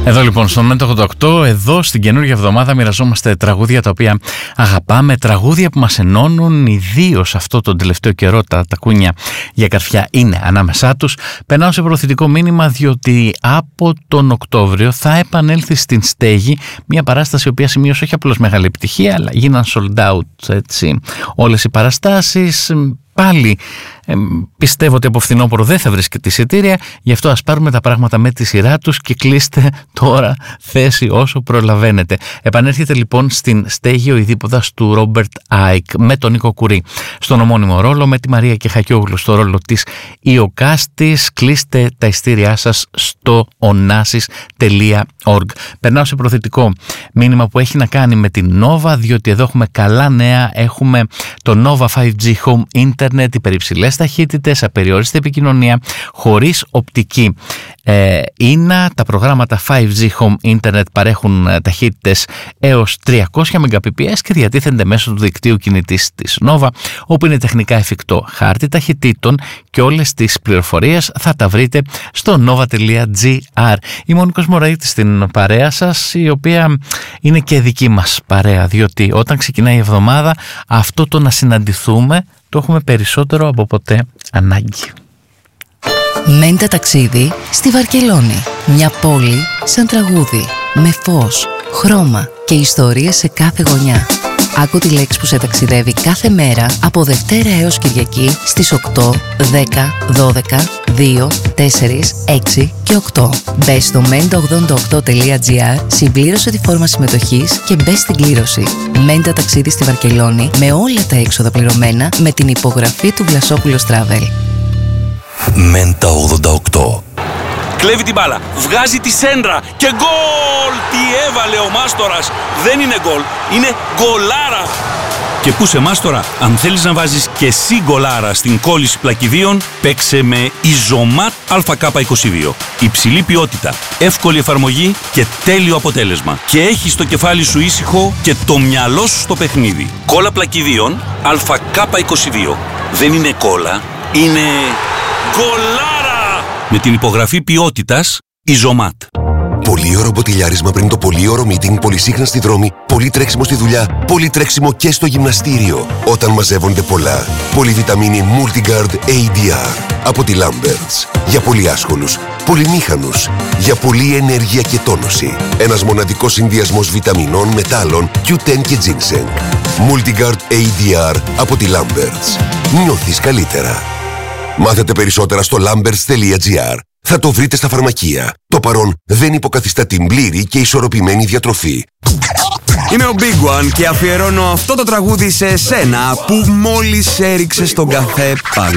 Εδώ λοιπόν στο Ment 88, εδώ στην καινούργια εβδομάδα μοιραζόμαστε τραγούδια τα οποία αγαπάμε, τραγούδια που μας ενώνουν, ιδίως αυτό τον τελευταίο καιρό τα τακούνια για καρφιά είναι ανάμεσά τους. Περνάω σε προωθητικό μήνυμα διότι από τον Οκτώβριο θα επανέλθει στην Στέγη μια παράσταση η οποία σημείωσε όχι απλώς μεγάλη επιτυχία, αλλά γίναν sold out έτσι, όλες οι παραστάσεις. Πάλι πιστεύω ότι από φθινόπωρο δεν θα βρίσκεται εισιτήρια, γι' αυτό ας πάρουμε τα πράγματα με τη σειρά τους και κλείστε τώρα θέση όσο προλαβαίνετε. Επανέρχεται λοιπόν στην Στέγη ο ειδίποδας του Ρόμπερτ Άικ με τον Νίκο Κουρί στον ομώνυμο ρόλο, με τη Μαρία Κεχακιόγλου στο ρόλο της Ιωκάστης. Κλείστε τα ειστήριά σας στο onassis.org. Περνάω σε προθετικό μήνυμα που έχει να κάνει με την Nova, διότι εδώ έχουμε καλά νέα. Έχουμε το Nova 5G Home Internet, υπερυψηλές ταχύτητες, απεριόριστη επικοινωνία, χωρίς οπτική ίνα. Τα προγράμματα 5G Home Internet παρέχουν ταχύτητες έως 300 Mbps και διατίθενται μέσω του δικτύου κινητής της Nova, όπου είναι τεχνικά εφικτό χάρτη ταχυτήτων και όλες τις πληροφορίες θα τα βρείτε στο nova.gr. Είμαι ο Νίκος Μωραΐτης στην παρέα σας, η οποία είναι και δική μας παρέα, διότι όταν ξεκινάει η εβδομάδα αυτό το να συναντηθούμε το έχουμε περισσότερο από ποτέ ανάγκη. Μέντα ταξίδι στη Βαρκελόνη. Μια πόλη σαν τραγούδι, με φως, χρώμα και ιστορίες σε κάθε γωνιά. Άκου τη λέξη που σε ταξιδεύει κάθε μέρα από Δευτέρα έως Κυριακή στις 8, 10, 12, 2, 4, 6 και 8. Μπες στο menta88.gr, συμπλήρωσε τη φόρμα συμμετοχής και μπες στην κλήρωση. Μέντα ταξίδι στη Βαρκελόνη με όλα τα έξοδα πληρωμένα με την υπογραφή του Βλασόπουλος Travel. Μέντα 88. Κλέβει την μπάλα, βγάζει τη σέντρα και γκολ! Τι έβαλε ο Μάστορας! Δεν είναι γκολ, είναι γκολάρα! Και πού σε Μάστορα, αν θέλεις να βάζεις και εσύ γκολάρα στην κόλληση πλακιδίων, παίξε με Isomat ΑΚ22. Υψηλή ποιότητα, εύκολη εφαρμογή και τέλειο αποτέλεσμα. Και έχεις το κεφάλι σου ήσυχο και το μυαλό σου στο παιχνίδι. Κόλλα πλακιδίων ΑΚ22. Δεν είναι κόλλα, είναι γκολάρα! Με την υπογραφή ποιότητας Isomat. Πολύωρο μποτιλιάρισμα πριν το πολύωρο meeting, πολυσύχνα στη δρόμη, πολύ τρέξιμο στη δουλειά, πολύ τρέξιμο και στο γυμναστήριο. Όταν μαζεύονται πολλά. Πολυβιταμίνη Multigard ADR από τη Lamberts. Για πολύ άσχολους, πολυμήχανους, για πολλή ενέργεια και τόνωση. Ένας μοναδικός συνδυασμός βιταμινών, μετάλλων, Q10 και ginseng. Multigard ADR από τη Lamberts. Νιώθεις καλύτερα. Μάθετε περισσότερα στο lamberts.gr. Θα το βρείτε στα φαρμακεία. Το παρόν δεν υποκαθιστά την πλήρη και ισορροπημένη διατροφή. Είμαι ο Big One και αφιερώνω αυτό το τραγούδι σε εσένα που μόλις έριξε στον καφέ